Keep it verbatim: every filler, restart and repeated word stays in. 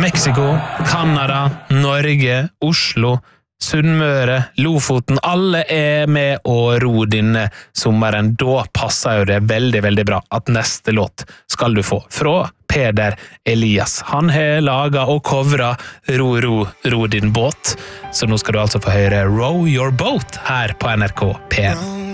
Mexico, Kanada, Norge, Oslo, Sunnmøre, Lofoten, alle er med å ro denne sommeren. Da passer jo det veldig, veldig bra at neste låt skal du få fra Peder Elias. Han har laget og covret Ro, ro, ro din båt. Så nå skal du altså få høre Row Your Boat her på N R K P en.